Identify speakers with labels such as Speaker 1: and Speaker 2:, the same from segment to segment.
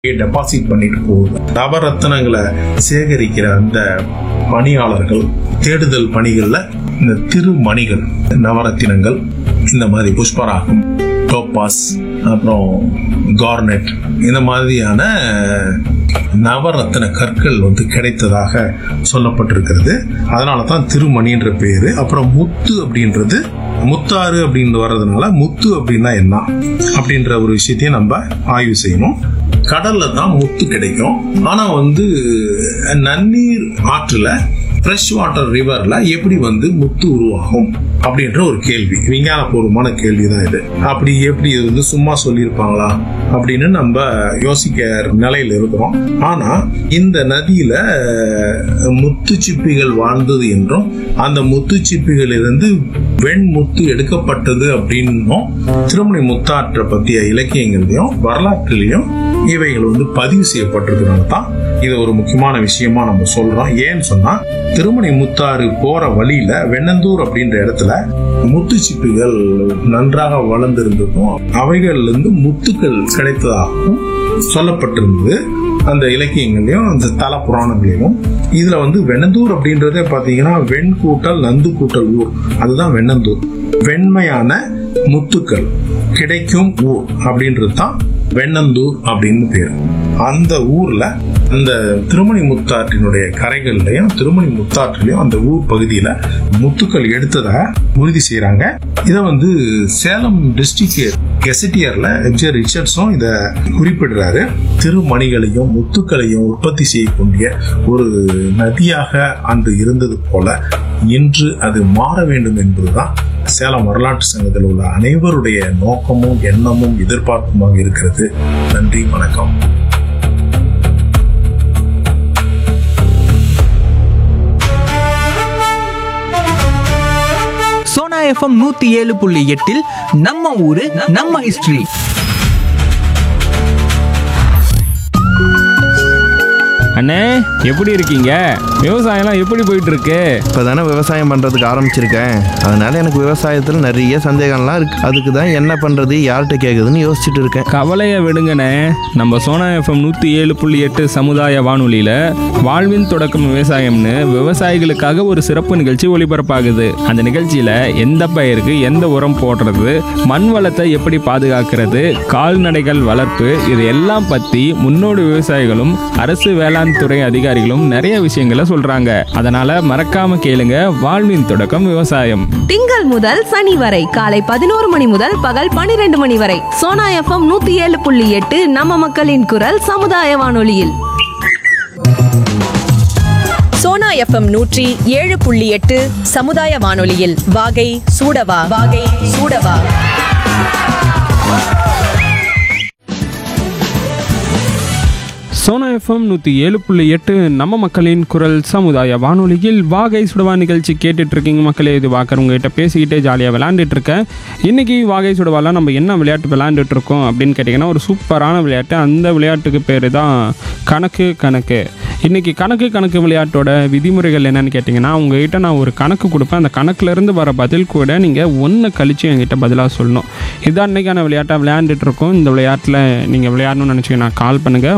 Speaker 1: Deposit பண்ணிட்டு போகுது. நவரத்தினங்களை சேகரிக்கிற அந்த பணியாளர்கள் தேடுதல் பணிகள்ல இந்த திருமணிகள், நவரத்தினங்கள், இந்த மாதிரி புஷ்பராகம், டோப்பாஸ், அப்புறம் கார்னெட், இந்த மாதிரியான நவரத்தின கற்கள் கிடைத்ததாக சொல்லப்பட்டிருக்கிறது. அதனாலதான் திருமணின்ற பேரு. அப்புறம் முத்து அப்படின்றது, முத்தாறு அப்படின்னு வர்றதுனால முத்து அப்படின்னா என்ன அப்படின்ற ஒரு விஷயத்தையும் நம்ம ஆய்வு செய்யணும். கடல்ல தான் முத்து கிடைக்கும். ஆனா நன்னீர் ஆற்றுல, ஃப்ரெஷ் வாட்டர் ரிவர்ல எப்படி முத்து உருவாகும் அப்படின்ற ஒரு கேள்வி, விஞ்ஞானபூர்வமான கேள்விதான் இது. அப்படி எப்படி இது சும்மா சொல்லியிருப்பாங்களா அப்படின்னு நம்ம யோசிக்க நிலையில இருக்கிறோம். ஆனா இந்த நதியில முத்துச்சிப்பிகள் வாழ்ந்தது என்றும் அந்த முத்துச்சிப்பிகள் இருந்து வெண்முத்து எடுக்கப்பட்டது அப்படின்னும் திருமணி முத்தாற்றை பற்றிய இலக்கியங்கள்லயும் வரலாற்றிலையும் இவைகள் பதிவு செய்யப்பட்டிருக்கிறனால தான் இது ஒரு முக்கியமான விஷயமா நம்ம சொல்றோம். ஏன்னு சொன்னா, திருமணி முத்தாறு போற வழியில வெண்ணந்தூர் அப்படின்ற இடத்துல முத்துச்சிப்பிகள் நன்றாக வளர்ந்திருந்ததும் அவைகள்ல இருந்து முத்துக்கள் கிடைத்ததாகவும் சொல்லப்பட்டிருந்தது அந்த இலக்கியங்களையும் அந்த தல புராணங்களையும். இதுல வெண்ணந்தூர் அப்படின்றதே பாத்தீங்கன்னா வெண் கூட்டல் நந்து கூட்டல் ஊர், அதுதான் வெண்ணந்தூர். வெண்மையான முத்துக்கள் கிடைக்கும் ஊர் அப்படின்றது தான் வெண்ணந்தூர் அப்படின்னு பேரு. அந்த ஊர்ல அந்த திருமணி முத்தாற்றினுடைய கரைகள்லயும் திருமணி முத்தாற்றிலையும் அந்த ஊர் பகுதியில முத்துக்கள் எடுத்ததா உறுதி செய்யறாங்க. இத சேலம் டிஸ்ட்ரிக்ட் கெசட்டியர்ல எம்ஜிஆர் ரிச்சர்ட்ஸும் இத குறிப்பிடுறாரு. திருமணிகளையும் முத்துக்களையும் உற்பத்தி செய்யக்கூடிய ஒரு நதியாக அன்று இருந்தது போல இன்று அது மாற வேண்டும் என்பதுதான் சேலம் வரலாற்று சங்கத்தில் உள்ள அனைவருடைய நோக்கமும் எண்ணமும் எதிர்பார்ப்புமாக இருக்கிறது. நன்றி, வணக்கம்.
Speaker 2: சோனா எஃப்எம் 107.8 நம்ம ஊரு நம்ம ஹிஸ்டரி.
Speaker 3: அண்ணே, எப்படி இருக்கீங்க? விவசாயம்லாம் எப்படி போயிட்டு இருக்கு?
Speaker 4: இப்போ தானே விவசாயம் பண்ணுறதுக்கு ஆரம்பிச்சிருக்கேன். அதனால எனக்கு விவசாயத்தில் நிறைய சந்தேகம்லாம் இருக்கு. அதுக்கு தான் என்ன பண்ணுறது, யார்கிட்ட கேட்குதுன்னு யோசிச்சுட்டு இருக்கேன்.
Speaker 3: கவலையை விடுங்கண்ணே. நம்ம சோனா எஃப்எம் 107.8 சமுதாய வானொலியில் வாழ்வின் தொடக்கம் விவசாயம்னு விவசாயிகளுக்காக ஒரு சிறப்பு நிகழ்ச்சி ஒளிபரப்பாகுது. அந்த நிகழ்ச்சியில் எந்த பயிருக்கு எந்த உரம் போடுறது, மண் வளத்தை எப்படி பாதுகாக்கிறது, கால்நடைகள் வளர்ப்பு, இது எல்லாம் பற்றி முன்னோடி விவசாயிகளும் அரசு வேளாண் துறை அதிகாரிகளும் நிறைய விஷயங்களை சொல்றாங்க. அதனால மறக்காம கேளுங்க, வாழ்வின் தொடக்கம் விவசாயம்.
Speaker 5: திங்கள் முதல் சனி வரை காலை 11 மணி முதல் பகல் 12 மணி வரை சோனா எஃப்எம் 107.8 நம்ம மக்களின் குரல் சமுதாய வானொலியில்.
Speaker 6: சோனா எஃப்எம் 107.8 சமுதாய வானொலியில் வாகை சூடவா.
Speaker 3: சோனா எஃப்எம் 107.8 நம்ம மக்களின் குரல் சமுதாய வானொலியில் வாகை சுடவா நிகழ்ச்சி கேட்டுட்டு இருக்கீங்க மக்களே. இது வாக்கறவங்ககிட்ட பேசிக்கிட்டே ஜாலியாக விளையாண்டுட்டு இருக்கேன். இன்னைக்கு வாகை சுடவாலாம் நம்ம என்ன விளையாட்டு விளையாண்டுட்டு இருக்கோம் அப்படின்னு கேட்டிங்கன்னா, ஒரு சூப்பரான விளையாட்டு. அந்த விளையாட்டுக்கு பேர் தான் கணக்கு. இன்றைக்கி கணக்கு விளையாட்டோட விதிமுறைகள் என்னென்னு கேட்டிங்கன்னா, உங்ககிட்ட நான் ஒரு கணக்கு கொடுப்பேன். அந்த கணக்குலேருந்து வர பதில் கூட நீங்கள் ஒன்று கழித்து என்கிட்ட பதிலாக சொல்லணும். இதுதான் இன்றைக்கான விளையாட்டாக விளையாண்டுட்டு இருக்கோம். இந்த விளையாட்டில் நீங்கள் விளையாடணும்னு நினச்சிங்கன்னா கால் பண்ணுங்கள்.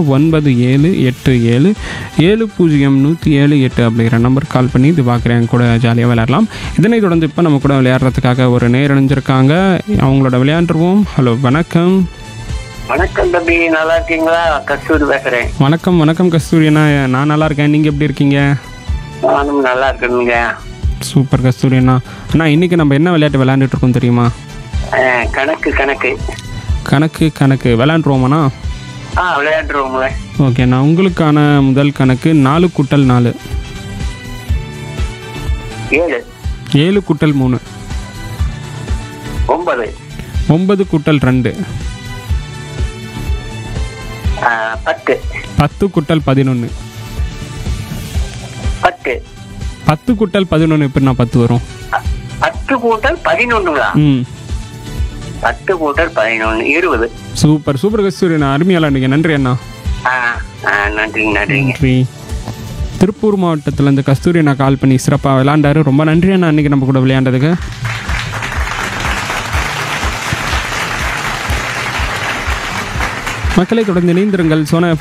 Speaker 3: 9787070178 அப்படிங்கிற நம்பர் கால் பண்ணி இது பார்க்குறேன் கூட ஜாலியாக விளையாடலாம். இதனை தொடர்ந்து இப்போ நம்ம கூட விளையாடுறதுக்காக ஒரு நேர் இணைஞ்சிருக்காங்க. அவங்களோட விளையாண்டுருவோம். ஹலோ, வணக்கம்.
Speaker 7: வணக்கம் தம்பி, நல்லா இருக்கீங்களா? கஸ்தூரி பேசுறேன்.
Speaker 3: வணக்கம் கஸ்தூரி அண்ணா. நான் நல்லா இருக்கேன். நீங்கள் எப்படி இருக்கீங்க?
Speaker 7: நானும் நல்லா இருக்கேனுங்க.
Speaker 3: சூப்பர் கஸ்தூரி அண்ணா. அண்ணா, இன்னைக்கு நம்ம என்ன விளையாட்டு விளையாண்டுட்டு இருக்கோம் தெரியுமா? கணக்கு விளையாண்டுருவோமாண்ணா?
Speaker 7: விளையாண்டுருவோம்ல.
Speaker 3: ஓகேண்ணா, உங்களுக்கான முதல் கணக்கு 4 கூட்டல் 4.
Speaker 7: 7.
Speaker 3: 7 கூட்டல் 3.
Speaker 7: 9.
Speaker 3: 9 கூட்டல் 2.
Speaker 7: 10.
Speaker 3: 10 கூட்டல் 11.
Speaker 7: 10.
Speaker 3: 10 கூட்டல் 11 எப்படிண்ணா 10 வரும்?
Speaker 7: 10 கூட்டல் 11ங்களா? 10 கூட்டல் 11 20.
Speaker 3: சூப்பர் கஸ்தூரி அண்ணா, அருமையா விளையாடுங்க. நன்றி அண்ணா.
Speaker 7: நன்றி.
Speaker 3: திருப்பூர் மாவட்டத்தில் இந்த கஸ்தூரி அண்ணா கால் பண்ணி சிறப்பாக விளையாண்டாரு. ரொம்ப நன்றி அண்ணா அன்றைக்கி நம்ம கூட விளையாண்டதுக்கு. மக்களை தொடர்ந்து இணைந்திருங்கள். சோனா